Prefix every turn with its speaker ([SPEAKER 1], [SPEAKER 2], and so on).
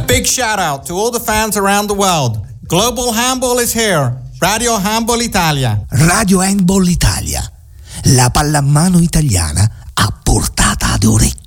[SPEAKER 1] Big shout out to all the fans around the world. Global Handball is here. Radio Handball Italia.
[SPEAKER 2] Radio Handball Italia. La pallamano italiana a portata d'orecchio.